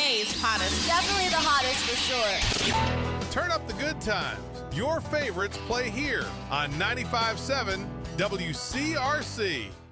May's hottest. Definitely the hottest for sure. Turn up the good times. Your favorites play here on 95.7 WCRC.